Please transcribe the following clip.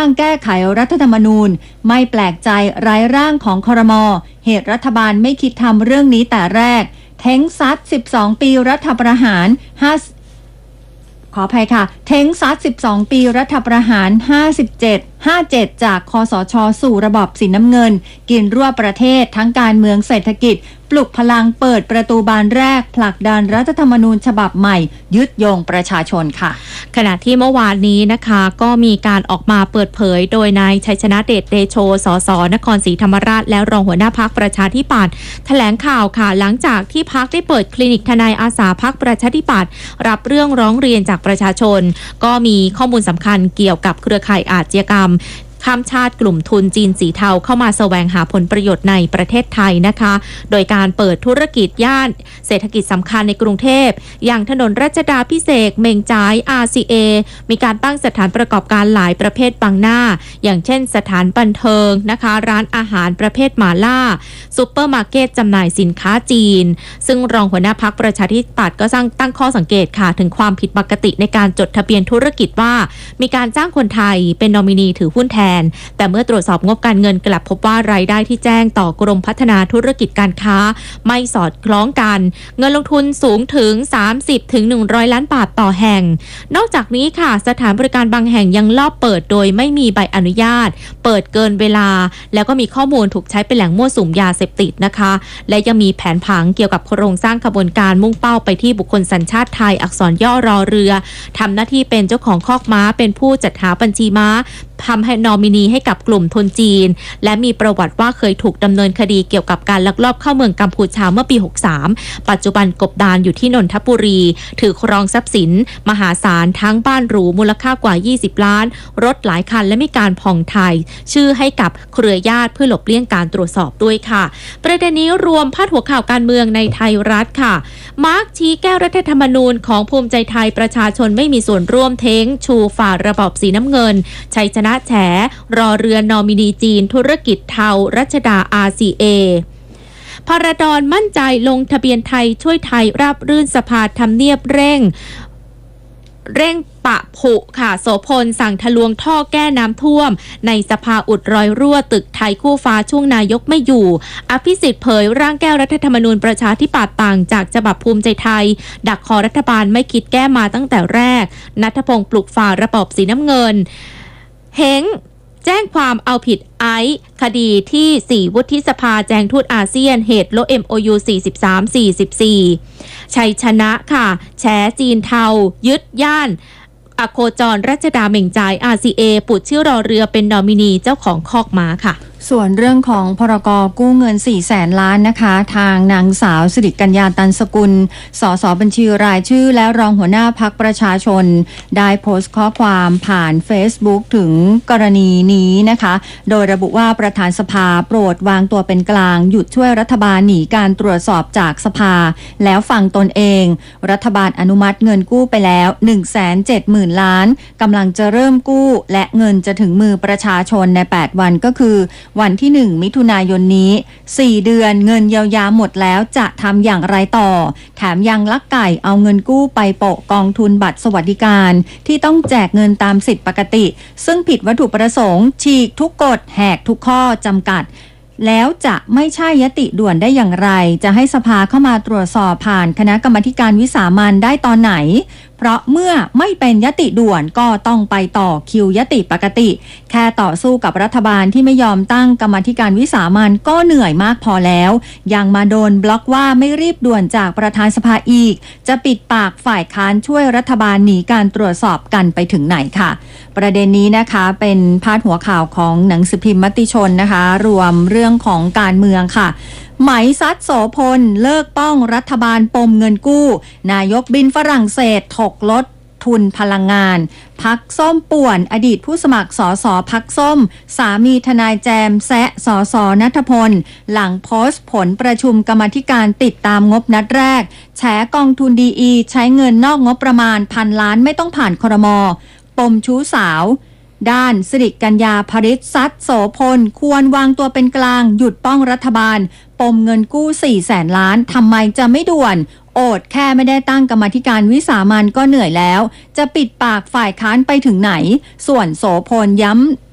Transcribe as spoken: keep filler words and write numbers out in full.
างแก้ไขรัฐธรรมนูญไม่แปลกใจไร้ร่างของครม.เหตุรัฐบาลไม่คิดทำเรื่องนี้แต่แรกเท้งซัดสิบสองปีรัฐประหารห้าขออภัยค่ะเท้งซัดสิบสองปีรัฐประหารห้าสิบเจ็ด ห้าสิบเจ็ดจากคสช.สู่ระบอบสีน้ำเงินกินรั่วประเทศทั้งการเมืองเศรษฐกิจปลุกพลังเปิดประตูบานแรกผลักดันรัฐธรรมนูญฉบับใหม่ยึดโยงประชาชนค่ะขณะที่เมื่อวานนี้นะคะก็มีการออกมาเปิดเผยโดยนายชัยชนะเดชเดโชสสนครศรีธรรมราชและรองหัวหน้าพรรคประชาธิปัตย์แถลงข่าวค่ะหลังจากที่พรรคได้เปิดคลินิกทนายอาสาพรรคประชาธิปัตย์รับเรื่องร้องเรียนจากประชาชนก็มีข้อมูลสำคัญเกี่ยวกับเครือข่ายอาชญากรรมข้ามชาติกลุ่มทุนจีนสีเทาเข้ามาแสวงหาผลประโยชน์ในประเทศไทยนะคะโดยการเปิดธุรกิจย่านเศรษฐกิจสำคัญในกรุงเทพอย่างถนนรัชดาภิเษกเมงจ้าย อาร์ ซี เอ มีการตั้งสถานประกอบการหลายประเภทบังหน้าอย่างเช่นสถานบันเทิงนะคะร้านอาหารประเภทหม่าล่าซุปเปอร์มาร์เก็ตจำหน่ายสินค้าจีนซึ่งรองหัวหน้าพรรคประชาธิปัตย์ก็สร้างตั้งข้อสังเกตค่ะถึงความผิดปกติในการจดทะเบียนธุรกิจว่ามีการจ้างคนไทยเป็นนอมินีถือหุ้นแทนแต่เมื่อตรวจสอบงบการเงินกลับพบว่ารายได้ที่แจ้งต่อกรมพัฒนาธุรกิจการค้าไม่สอดคล้องกันเงินลงทุนสูงถึง สามสิบถึงหนึ่งร้อย ล้านบาทต่อแห่งนอกจากนี้ค่ะสถานบริการบางแห่งยังลอบเปิดโดยไม่มีใบอนุญาตเปิดเกินเวลาแล้วก็มีข้อมูลถูกใช้เป็นแหล่งมั่วสุมยาเสพติดนะคะและยังมีแผนผังเกี่ยวกับโครงสร้างขบวนการมุ่งเป้าไปที่บุคคลสัญชาติไทยอักษรย่อรอเรือทำหน้าที่เป็นเจ้าของคอกม้าเป็นผู้จัดหาบัญชีม้าทำให้นอมินีให้กับกลุ่มทุนจีนและมีประวัติว่าเคยถูกดำเนินคดีเกี่ยวกับการลักลอบเข้าเมืองกัมพูชาเมื่อปีหกสามปัจจุบันกบดานอยู่ที่นนทบุรีถือครองทรัพย์สินมหาศาลทั้งบ้านหรูมูลค่ากว่ายี่สิบล้านรถหลายคันและมีการผ่องถ่ายชื่อให้กับเครือญาติเพื่อหลบเลี่ยงการตรวจสอบด้วยค่ะประเด็นนี้รวมพาดหัวข่าวการเมืองในไทยรัฐค่ะมาร์กชี้แก้รัฐธรรมนูญของภูมิใจไทยประชาชนไม่มีส่วนร่วมเท้งชูฝ่าระบอบสีน้ำเงินชัยชนะแฉรอเรือนอมินีจีนธุรกิจเทารัชดา อาร์ ซี เอ พาราดอนมั่นใจลงทะเบียนไทยช่วยไทยราบรื่นสภาทำเนียบเร่งเร่งปะผุค่ะโสพลสั่งทะลวงท่อแก้น้ำท่วมในสภาอุดรอยรั่วตึกไทยคู่ฟ้าช่วงนายกไม่อยู่อภิสิทธิ์เผยร่างแก้รัฐธรรมนูญประชาธิปัตย์ต่างจากฉบับภูมิใจไทยดักคอรัฐบาลไม่คิดแก้มาตั้งแต่แรกณัฐพงษ์ปลุกฝ่าระบอบสีน้ำเงินเฮงแจ้งความเอาผิดไอซ์คดีที่สี่วุฒิสภาแจงทูตอาเซียนเหตุลบ เอ็ม โอ ยู สี่สิบสาม สี่สิบสี่ชัยชนะค่ะแฉจีนเทายึดย่านอโคจรรัชดาเหม่งจ่าย อาร์ ซี เอ ปุดชื่อรอเรือเป็นนอมินีเจ้าของคอกม้าค่ะส่วนเรื่องของพรก.กู้เงินสี่แสนล้านนะคะทางนางสาวสิริกัญญาตันสกุลสสบัญชีรายชื่อและรองหัวหน้าพรรคประชาชนได้โพสต์ข้อความผ่าน Facebook ถึงกรณีนี้นะคะโดยระบุว่าประธานสภาโปรดวางตัวเป็นกลางหยุดช่วยรัฐบาลหนีการตรวจสอบจากสภาแล้วฟังตนเองรัฐบาลอนุมัติเงินกู้ไปแล้ว หนึ่งแสนเจ็ดหมื่น ล้านกำลังจะเริ่มกู้และเงินจะถึงมือประชาชนในแปดวันก็คือวันที่หนึ่งมิถุนายนนี้สี่เดือนเงินเยียวยาหมดแล้วจะทำอย่างไรต่อแถมยังลักไก่เอาเงินกู้ไปโปะกองทุนบัตรสวัสดิการที่ต้องแจกเงินตามสิทธิปกติซึ่งผิดวัตถุประสงค์ฉีกทุกกฎแหกทุกข้อจำกัดแล้วจะไม่ใช่ยติด่วนได้อย่างไรจะให้สภาเข้ามาตรวจสอบผ่านคณะกรรมาธิการวิสามัญได้ตอนไหนเพราะเมื่อไม่เป็นยติด่วนก็ต้องไปต่อคิวยติปกติแค่ต่อสู้กับรัฐบาลที่ไม่ยอมตั้งกรรมาธิการวิสามัญก็เหนื่อยมากพอแล้วยังมาโดนบล็อกว่าไม่รีบด่วนจากประธานสภาอีกจะปิดปากฝ่ายค้านช่วยรัฐบาลหนีการตรวจสอบกันไปถึงไหนค่ะประเด็นนี้นะคะเป็นพาดหัวข่าวของหนังสือพิมพ์มติชนนะคะรวมเรื่องของการเมืองค่ะไหมซัดโสพลเลิกป้องรัฐบาลปมเงินกู้นายกบินฝรั่งเศสถกลดทุนพลังงานพักส้มป่วนอดีตผู้สมัครสสพักส้มสามีทนายแจมแซะสสณัฐพลหลังโพสต์ผลประชุมกรรมาธิการติดตามงบนัดแรกแฉกองทุนดีอีใช้เงินนอกงบประมาณพันล้านไม่ต้องผ่านครม.ปมชู้สาวด้านสิริกัญญาภริษซัดโสพลควรวางตัวเป็นกลางหยุดป้องรัฐบาลปมเงินกู้สี่แสนล้านทำไมจะไม่ด่วนโอดแค่ไม่ได้ตั้งกรรมาธิการวิสามัญก็เหนื่อยแล้วจะปิดปากฝ่ายค้านไปถึงไหนส่วนโสพลย้ำ